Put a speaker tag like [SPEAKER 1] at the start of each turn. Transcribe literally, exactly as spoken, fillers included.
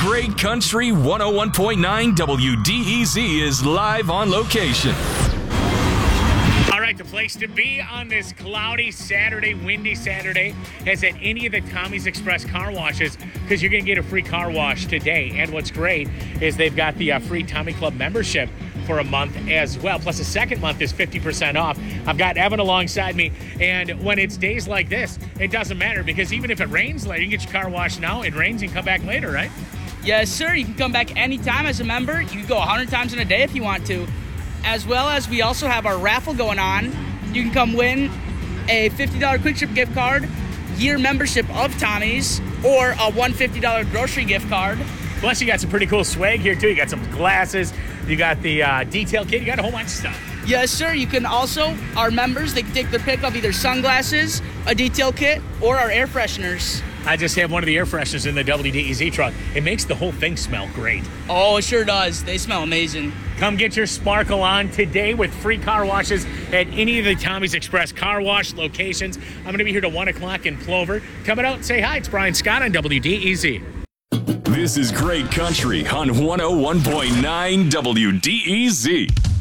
[SPEAKER 1] Great Country one oh one point nine W D E Z is live on location.
[SPEAKER 2] All right, the place to be on this cloudy Saturday, windy Saturday, is at any of the Tommy's Express car washes, because you're going to get a free car wash today. And what's great is they've got the uh, free Tommy Club membership for a month as well. Plus, the second month is fifty percent off. I've got Evan alongside me, and when it's days like this, it doesn't matter, because even if it rains later, you can get your car washed now. It rains, you can come back later, right?
[SPEAKER 3] Yes, sir. You can come back anytime as a member. You can go one hundred times in a day if you want to. As well as we also have our raffle going on. You can come win a fifty dollars Quick Trip gift card, year membership of Tommy's, or a one hundred fifty dollars grocery gift card.
[SPEAKER 2] Plus, you got some pretty cool swag here, too. You got some glasses. You got the uh, detail kit. You got a whole bunch of stuff.
[SPEAKER 3] Yes, sir. You can also, our members, they can take their pick of either sunglasses, a detail kit, or our air fresheners.
[SPEAKER 2] I just have one of the air fresheners in the W D E Z truck. It makes the whole thing smell great.
[SPEAKER 3] Oh, it sure does. They smell amazing.
[SPEAKER 2] Come get your sparkle on today with free car washes at any of the Tommy's Express car wash locations. I'm going to be here till one o'clock in Plover. Coming out and say hi. It's Brian Scott on W D E Z.
[SPEAKER 1] This is Great Country on one oh one point nine W D E Z.